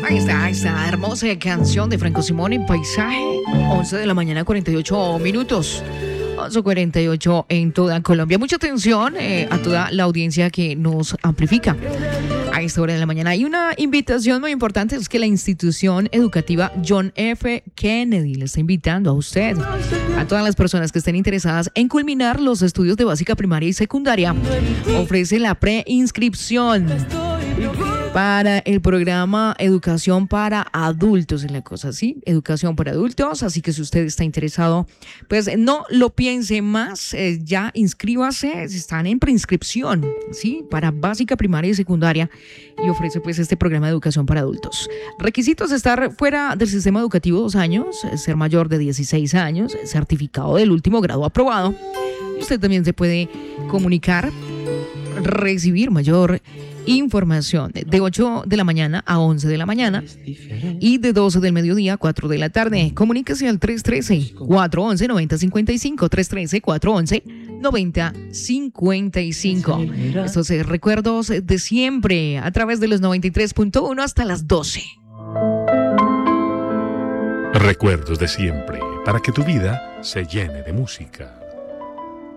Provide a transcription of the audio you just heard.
Ahí está, hermosa canción de Franco Simone, Paisaje, 11 de la mañana, 48 minutos. 11:48 en toda Colombia. Mucha atención a toda la audiencia que nos amplifica a esta hora de la mañana. Hay una invitación muy importante, es que la institución educativa John F. Kennedy le está invitando a usted, a todas las personas que estén interesadas en culminar los estudios de básica primaria y secundaria. Ofrece la preinscripción para el programa Educación para Adultos, es la cosa, ¿sí? Educación para Adultos, así que si usted está interesado, pues no lo piense más, ya inscríbase, están en preinscripción, ¿sí? Para básica, primaria y secundaria, y ofrece pues este programa de Educación para Adultos. Requisitos: estar fuera del sistema educativo 2 años, ser mayor de 16 años, certificado del último grado aprobado. Y usted también se puede comunicar, recibir mayor información de 8 de la mañana a 11 de la mañana y de 12 del mediodía a 4 de la tarde. Comuníquese al 313-411-9055, 313-411-9055. Estos recuerdos de siempre a través de los 93.1 hasta las 12. Recuerdos de siempre, para que tu vida se llene de música.